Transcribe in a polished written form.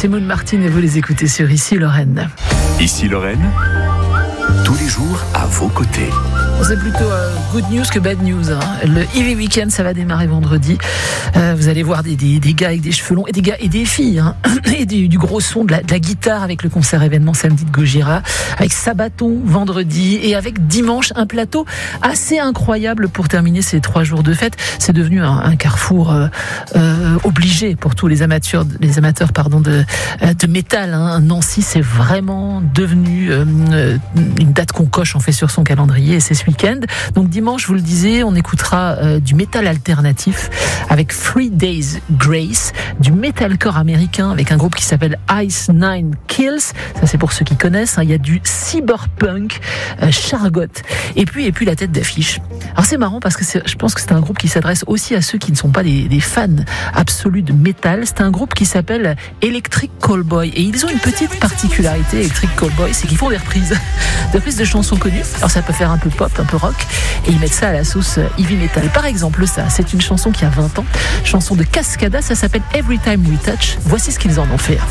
c'est Moon Martin et vous les écoutez sur Ici Lorraine. Ici Lorraine, tous les jours à vos côtés. C'est plutôt good news que bad news. Le Heavy Weekend, ça va démarrer vendredi. Vous allez voir des gars avec des cheveux longs et des gars et des filles, et du gros son, de la guitare avec le concert événement samedi de Gojira, avec Sabaton vendredi et avec dimanche un plateau assez incroyable pour terminer ces 3 jours de fête. C'est devenu un carrefour obligé pour tous les amateurs de métal. Nancy, c'est vraiment devenu une date qu'on coche, on fait sur son calendrier et c'est ce week-end. Donc dimanche, vous le disiez, on écoutera du métal alternatif avec 3 Days Grace, du metalcore américain avec un groupe qui s'appelle Ice Nine Kills. Ça, c'est pour ceux qui connaissent. Il y a du cyberpunk, Chargot, et puis la tête d'affiche. Alors c'est marrant parce que je pense que c'est un groupe qui s'adresse aussi à ceux qui ne sont pas des fans absolus de métal. C'est un groupe qui s'appelle Electric Callboy et ils ont une petite particularité, Electric Callboy, c'est qu'ils font des reprises de chansons connues. Alors ça peut faire un peu pop, un peu rock, et ils mettent ça à la sauce heavy metal. Par exemple, ça, c'est une chanson qui a 20 ans, chanson de Cascada, ça s'appelle Every Time We Touch. Voici ce qu'ils en ont fait.